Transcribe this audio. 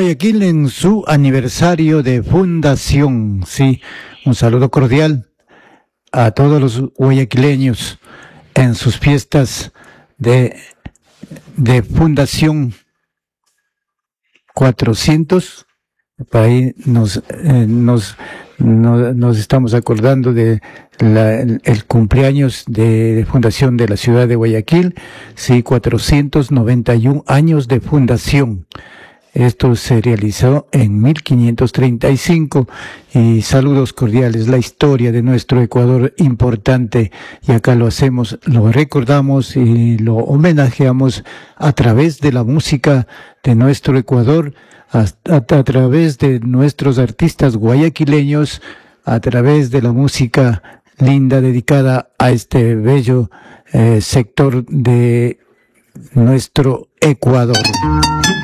Guayaquil en su aniversario de fundación. Sí, un saludo cordial a todos los guayaquileños en sus fiestas de fundación 400. Por ahí nos estamos acordando de el cumpleaños de fundación de la ciudad de Guayaquil. Sí, 491 años de fundación. Esto se realizó en 1535 y saludos cordiales, la historia de nuestro Ecuador importante, y acá lo hacemos, lo recordamos y lo homenajeamos a través de la música de nuestro Ecuador, a través de nuestros artistas guayaquileños, a través de la música linda dedicada a este bello sector de nuestro Ecuador.